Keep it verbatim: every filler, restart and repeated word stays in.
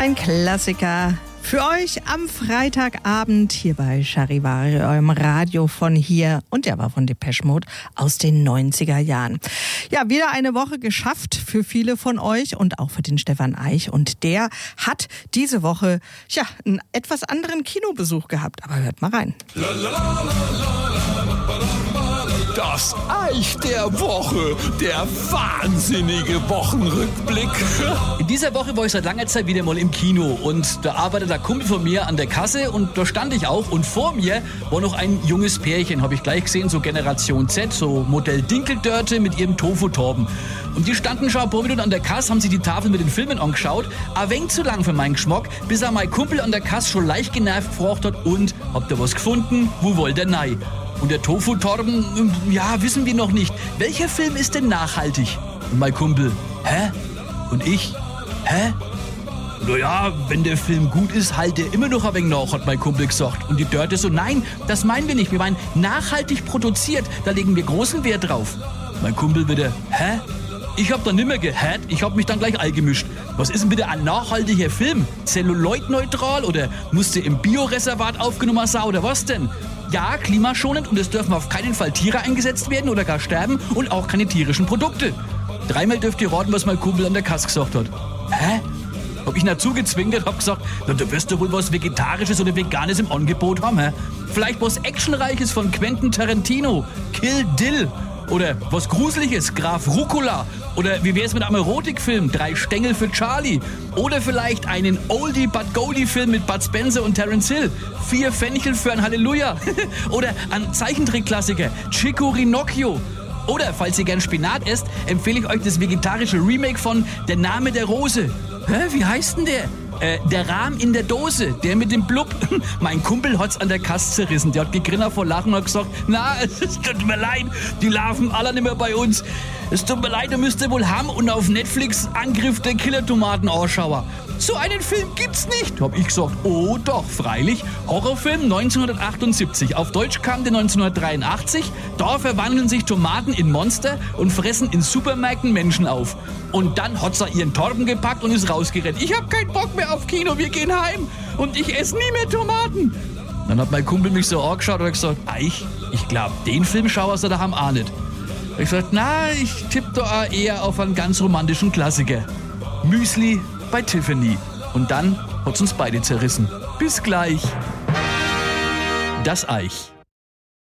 Ein Klassiker für euch am Freitagabend hier bei Charivari, eurem Radio von hier. Und der war von Depeche Mode aus den neunziger Jahren. Ja, wieder eine Woche geschafft für viele von euch und auch für den Stefan Eich. Und der hat diese Woche ja einen etwas anderen Kinobesuch gehabt. Aber hört mal rein. Das Eich der Woche, der wahnsinnige Wochenrückblick. In dieser Woche war ich seit langer Zeit wieder mal im Kino und da arbeitet ein Kumpel von mir an der Kasse und da stand ich auch und vor mir war noch ein junges Pärchen, habe ich gleich gesehen, so Generation Z, so Modell Dinkeldörte mit ihrem Tofu-Torben. Und die standen schon ein paar Minuten an der Kasse, haben sich die Tafel mit den Filmen angeschaut, ein wenig zu lang für meinen Geschmack, bis er mein Kumpel an der Kasse schon leicht genervt gefragt hat, und, habt ihr was gefunden? Wo wollt ihr nein? Und der Tofu-Torben, ja, wissen wir noch nicht. Welcher Film ist denn nachhaltig? Und mein Kumpel, hä? Und ich, hä? Naja, wenn der Film gut ist, halt der immer noch ein wenig nach, hat mein Kumpel gesagt. Und die Dörte so, nein, das meinen wir nicht. Wir meinen nachhaltig produziert, da legen wir großen Wert drauf. Mein Kumpel wieder, hä? Ich hab dann nimmer gehät, ich hab mich dann gleich eingemischt. Was ist denn bitte ein nachhaltiger Film? Zelluloidneutral oder musste im Bioreservat aufgenommen sein oder was denn? Ja, klimaschonend und es dürfen auf keinen Fall Tiere eingesetzt werden oder gar sterben und auch keine tierischen Produkte. Dreimal dürft ihr raten, was mein Kumpel an der Kasse gesagt hat. Hä? Hab ich dazu gezwingert, hab gesagt, na, du wirst doch wohl was Vegetarisches oder Veganes im Angebot haben, hä? Vielleicht was Actionreiches von Quentin Tarantino, Kill Dill. Oder was Gruseliges, Graf Rucola. Oder wie wär's mit einem Erotikfilm, Drei Stängel für Charlie. Oder vielleicht einen Oldie-but-Goldie-Film mit Bud Spencer und Terence Hill, Vier Fenchel für ein Halleluja. Oder ein Zeichentrickklassiker, Chico Rinocchio. Oder, falls ihr gern Spinat esst, empfehle ich euch das vegetarische Remake von Der Name der Rose. Hä, wie heißt denn der? Äh, der Rahm in der Dose, der mit dem Blub. Mein Kumpel hat's an der Kasse zerrissen. Der hat gegrinnert vor Lachen und hat gesagt, na, es tut mir leid, die laufen alle nicht mehr bei uns. Es tut mir leid, du müsst ihr wohl haben und auf Netflix Angriff der Killer-Tomaten anschauen. So einen Film gibt's nicht, hab ich gesagt. Oh doch, freilich. Horrorfilm neunzehnhundertachtundsiebzig. Auf Deutsch kam der neunzehnhundertdreiundachtzig. Da verwandeln sich Tomaten in Monster und fressen in Supermärkten Menschen auf. Und dann hat's er ihren Torben gepackt und ist rausgerannt. Ich hab keinen Bock mehr auf Kino, wir gehen heim. Und ich esse nie mehr Tomaten. Dann hat mein Kumpel mich so angeschaut und hat gesagt, Eich, ich glaub, den Film schauerst du daheim auch nicht. Ich hab gesagt, na, ich tippe da eher auf einen ganz romantischen Klassiker. Müsli bei Tiffany. Und dann hat's uns beide zerrissen. Bis gleich. Das Eich.